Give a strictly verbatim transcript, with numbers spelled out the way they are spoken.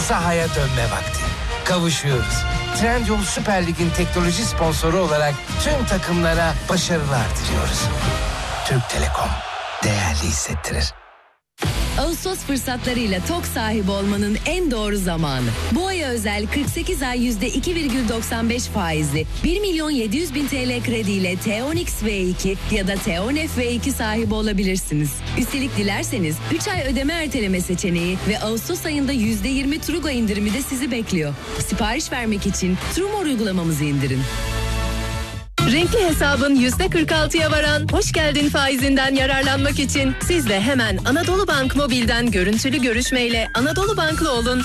sahaya dönme vakti. Kavuşuyoruz. Trendyol Süper Lig'in teknoloji sponsoru olarak tüm takımlara başarılar diliyoruz. Türk Telekom değerli hissettirir. Ağustos fırsatlarıyla TOK sahibi olmanın en doğru zamanı. Bu aya özel kırk sekiz ay yüzde iki virgül doksan beş faizli bir milyon yedi yüz bin T L krediyle T on X V iki ya da T on F V iki sahibi olabilirsiniz. Üstelik dilerseniz üç ay ödeme erteleme seçeneği ve Ağustos ayında yüzde yirmi Trugo indirimi de sizi bekliyor. Sipariş vermek için Trumor uygulamamızı indirin. Renkli hesabın yüzde kırk altıya varan hoş geldin faizinden yararlanmak için siz de hemen Anadolu Bank Mobil'den görüntülü görüşmeyle Anadolu Banklı olun.